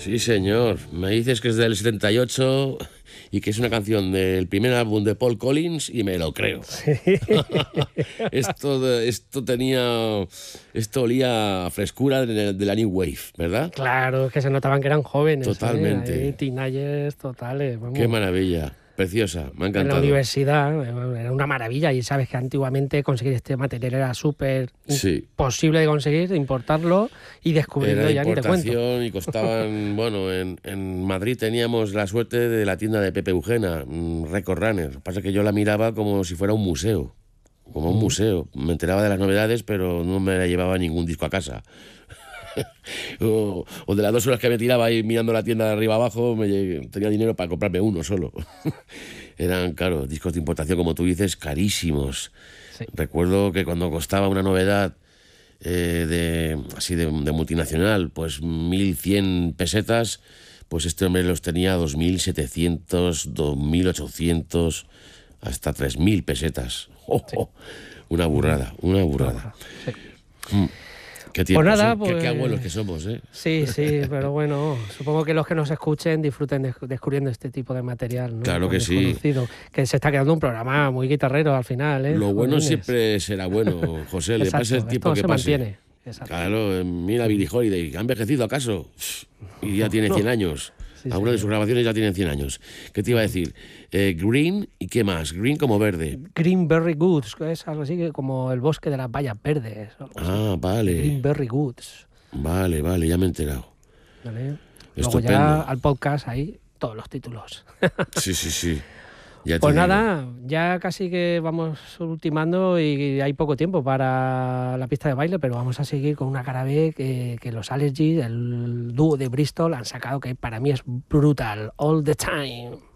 Sí, señor. Me dices que es del 78 y que es una canción del primer álbum de Paul Collins y me lo creo. Sí. Esto olía a frescura de la New Wave, ¿verdad? Claro, que se notaban que eran jóvenes. Totalmente. Ahí, teenagers totales. Vamos. Qué maravilla. Preciosa, me ha En la encantado. universidad era una maravilla y sabes que antiguamente conseguir este material era súper Sí. imposible de conseguir, de importarlo y descubrirlo Era ya ni te cuento. importación y costaban, bueno, en Madrid teníamos la suerte de la tienda de Pepe Eugena, Record Runner. Lo que pasa es que yo la miraba como si fuera un museo, como un museo. Me enteraba de las novedades, pero no me llevaba ningún disco a casa. o de las 2 horas que me tiraba ahí mirando la tienda de arriba abajo, tenía dinero para comprarme uno solo. Eran, claro, discos de importación, como tú dices, carísimos. Sí. Recuerdo que cuando costaba una novedad de multinacional, pues 1.100 pesetas, pues este hombre los tenía 2.700, 2.800, hasta 3.000 pesetas. Sí. Una burrada. Sí. Qué tiempos, Pues nada, qué abuelos que somos, ¿eh? Sí, pero bueno, supongo que los que nos escuchen disfruten descubriendo este tipo de material, ¿no? Claro que sí. Desconocido, que se está quedando un programa muy guitarrero al final, ¿eh? Lo bueno Jolines. siempre será bueno, José, le pase el tiempo esto que se pase. mantiene. Exacto. Claro, mira Billie Holiday, ¿ha envejecido acaso? Y ya tiene 100 años. Sí, Algunas de sus grabaciones ya tienen 100 años. ¿Qué te iba a decir? Green, ¿y qué más? Green como verde. Greenberry Woods, que es algo así como el bosque de las bayas verdes. Algo así. Ah, vale. Greenberry Woods. Vale, ya me he enterado. ¿Vale? Luego Estupendo. ya al podcast ahí todos los títulos. Sí. Ya te Pues digo. nada, ya casi que vamos ultimando y hay poco tiempo para la pista de baile, pero vamos a seguir con una cara B que los Allergies, el dúo de Bristol, han sacado, que para mí es brutal, All the Time.